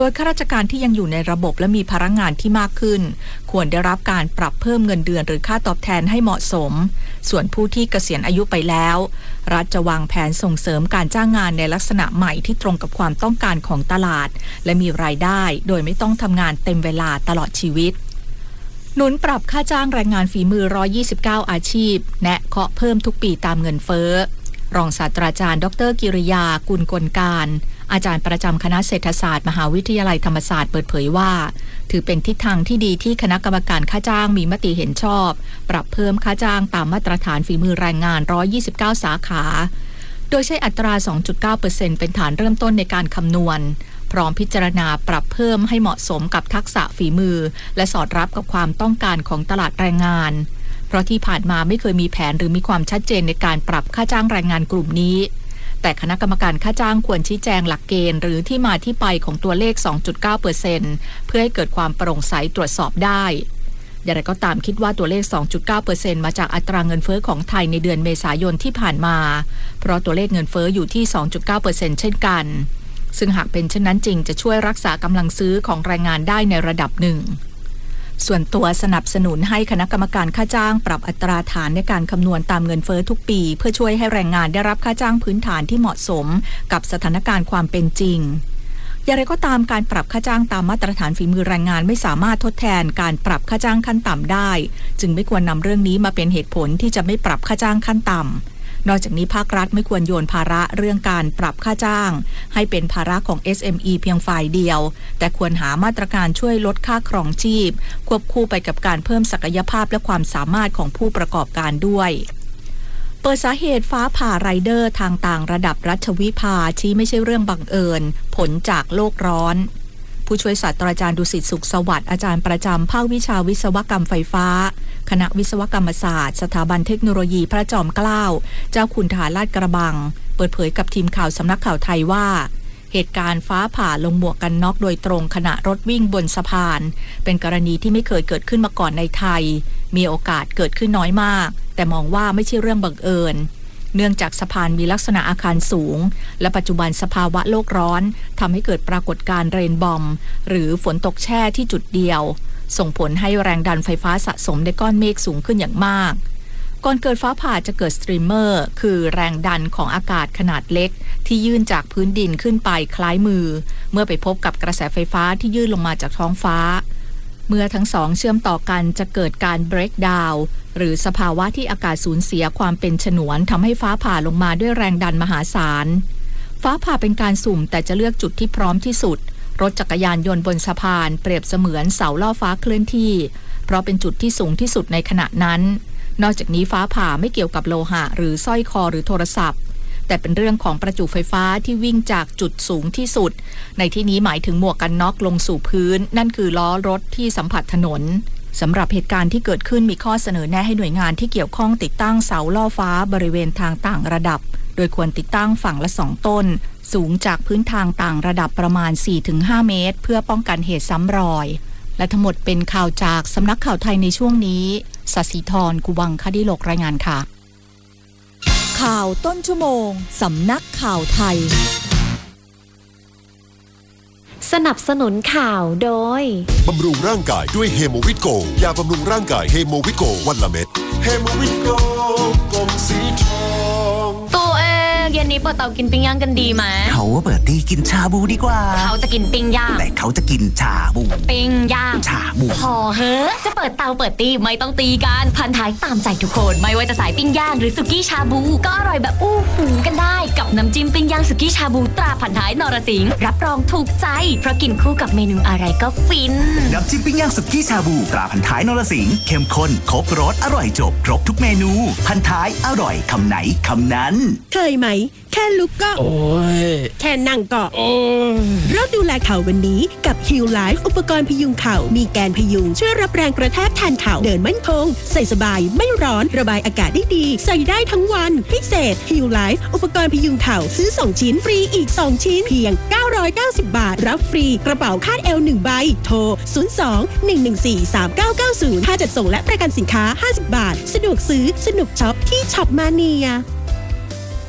โดยข้าราชการที่ยังอยู่ในระบบและมีพนักงานที่มากขึ้นควรได้รับการปรับเพิ่มเงินเดือนหรือค่าตอบแทนให้เหมาะสมส่วนผู้ที่เกษียณอายุไปแล้วรัฐจะวางแผนส่งเสริมการจ้างงานในลักษณะใหม่ที่ตรงกับความต้องการของตลาดและมีรายได้โดยไม่ต้องทำงานเต็มเวลาตลอดชีวิตหนุนปรับค่าจ้างแรงงานฝีมือ129อาชีพแนะเคาะเพิ่มทุกปีตามเงินเฟ้อรองศาสตราจารย์ดร.กิริยากุลกลการอาจารย์ประจำคณะเศรษฐศาสตร์มหาวิทยาลัยธรรมศาสตร์เปิดเผยว่าถือเป็นทิศทางที่ดีที่คณะกรรมการค่าจ้างมีมติเห็นชอบปรับเพิ่มค่าจ้างตามมาตรฐานฝีมือแรงงาน129สาขาโดยใช้อัตรา 2.9% เป็นฐานเริ่มต้นในการคำนวณพร้อมพิจารณาปรับเพิ่มให้เหมาะสมกับทักษะฝีมือและสอดรับกับความต้องการของตลาดแรงงานเพราะที่ผ่านมาไม่เคยมีแผนหรือมีความชัดเจนในการปรับค่าจ้างแรงงานกลุ่มนี้แต่คณะกรรมการค่าจ้างควรชี้แจงหลักเกณฑ์หรือที่มาที่ไปของตัวเลข 2.9% เพื่อให้เกิดความโปร่งใสตรวจสอบได้อย่างไรก็ตามคิดว่าตัวเลข 2.9% มาจากอัตราเงินเฟ้อของไทยในเดือนเมษายนที่ผ่านมาเพราะตัวเลขเงินเฟ้ออยู่ที่ 2.9% เช่นกันซึ่งหากเป็นเช่นนั้นจริงจะช่วยรักษากำลังซื้อของแรงงานได้ในระดับหนึ่งส่วนตัวสนับสนุนให้คณะกรรมการค่าจ้างปรับอัตราฐานในการคำนวณตามเงินเฟ้อทุกปีเพื่อช่วยให้แรงงานได้รับค่าจ้างพื้นฐานที่เหมาะสมกับสถานการณ์ความเป็นจริงอย่างไรก็ตามการปรับค่าจ้างตามมาตรฐานฝีมือแรงงานไม่สามารถทดแทนการปรับค่าจ้างขั้นต่ำได้จึงไม่ควรนำเรื่องนี้มาเป็นเหตุผลที่จะไม่ปรับค่าจ้างขั้นต่ำนอกจากนี้ภาครัฐไม่ควรโยนภาระเรื่องการปรับค่าจ้างให้เป็นภาระของ SME เพียงฝ่ายเดียวแต่ควรหามาตรการช่วยลดค่าครองชีพควบคู่ไปกับการเพิ่มศักยภาพและความสามารถของผู้ประกอบการด้วยเปิดสาเหตุฟ้าผ่าไรเดอร์ทางต่างระดับรัชวิภาชี้ไม่ใช่เรื่องบังเอิญผลจากโลกร้อนผู้ช่วยศาสตราจารย์ดุสิตสุขสวัสดิ์อาจารย์ประจำภาควิชาวิศวกรรมไฟฟ้าคณะวิศวกรรมศาสตร์สถาบันเทคโนโลยีพระจอมเกล้าเจ้าคุณทหารลาดกระบังเปิดเผยกับทีมข่าวสำนักข่าวไทยว่าเหตุการณ์ฟ้าผ่าลงหมวกกันน็อกโดยตรงขณะรถวิ่งบนสะพานเป็นกรณีที่ไม่เคยเกิดขึ้นมาก่อนในไทยมีโอกาสเกิดขึ้นน้อยมากแต่มองว่าไม่ใช่เรื่องบังเอิญเนื่องจากสะพานมีลักษณะอาคารสูงและปัจจุบันสภาวะโลกร้อนทำให้เกิดปรากฏการณ์เรนบอมหรือฝนตกแช่ที่จุดเดียวส่งผลให้แรงดันไฟฟ้าสะสมในก้อนเมฆสูงขึ้นอย่างมากก่อนเกิดฟ้าผ่าจะเกิดสตรีมเมอร์คือแรงดันของอากาศขนาดเล็กที่ยื่นจากพื้นดินขึ้นไปคล้ายมือเมื่อไปพบกับกระแสไฟฟ้าที่ยื่นลงมาจากท้องฟ้าเมื่อทั้งสองเชื่อมต่อกันจะเกิดการ break down หรือสภาวะที่อากาศสูญเสียความเป็นฉนวนทำให้ฟ้าผ่าลงมาด้วยแรงดันมหาศาลฟ้าผ่าเป็นการสุ่มแต่จะเลือกจุดที่พร้อมที่สุดรถจักรยานยนต์บนสะพานเปรียบเสมือนเสาล่อฟ้าเคลื่อนที่เพราะเป็นจุดที่สูงที่สุดในขณะนั้นนอกจากนี้ฟ้าผ่าไม่เกี่ยวกับโลหะหรือสร้อยคอหรือโทรศัพท์แต่เป็นเรื่องของประจุไฟฟ้าที่วิ่งจากจุดสูงที่สุดในที่นี้หมายถึงหมวกกันน็อกลงสู่พื้นนั่นคือล้อรถที่สัมผัสถนนสำหรับเหตุการณ์ที่เกิดขึ้นมีข้อเสนอแนะให้หน่วยงานที่เกี่ยวข้องติดตั้งเสาล่อฟ้าบริเวณทางต่างระดับโดยควรติดตั้งฝั่งละ2ต้นสูงจากพื้นทางต่างระดับประมาณ 4-5 เมตรเพื่อป้องกันเหตุซ้ำรอยและทั้งหมดเป็นข่าวจากสำนักข่าวไทยในช่วงนี้ศศิธร กุวังคดิโลกรายงานค่ะข่าวต้นชั่วโมงสำนักข่าวไทยสนับสนุนข่าวโดยบำรุงร่างกายด้วยเฮโมวิตโกยาบำรุงร่างกายเฮโมวิตโกวันละเม็ดเฮโมวิตโกกลมสีทองตัวเองเย็นนี้เปิดเตากินปิ้งย่างกันดีไหมเขาเปิดตีกินชาบูดีกว่าเขาจะกินปิ้งย่างแต่เขาจะกินชาบูปิ้งย่างชาบูพอเฮ้อจะเปิดเตาเปิดตีไม่ต้องตีกันพันท้ายตามใจทุกคนไม่ว่าจะสายปิ้งย่างหรือสุกี้ชาบูก็อร่อยแบบอู้หูกันได้กับน้ำจิ้มปิ้งย่างสุกี้ชาบูตราพันท้ายนรสิงห์รับรองถูกใจเพราะกินคู่กับเมนูอะไรก็ฟินน้ำจิ้มปิ้งย่างสุกี้ชาบูตราพันท้ายนรสิงห์เข้มข้นครบรสอร่อยจบครบทุกเมนูพันท้ายอร่อยคำไหนคำนั้นเคยไหมแค่ลุกก็โอ้ยแค่นั่งก็โอ้ยเริ่มดูแลเข่าวันนี้กับ Heal Life อุปกรณ์พยุงเข่ามีแกนพยุงช่วยรับแรงกระแทกแทนเข่าเดินมั่นคงใส่สบายไม่ร้อนระบายอากาศได้ดีใส่ได้ทั้งวันพิเศษ Heal Life อุปกรณ์พยุงเข่าซื้อ2ชิ้นฟรีอีก2ชิ้นเพียง990 บาทรับฟรีกระเป๋าคาดเอว1ใบโทร02-114-3990ค่าจัดส่งและประกันสินค้า50 บาทสะดวกซื้อสนุกช็อปที่ช็อปมาเนีย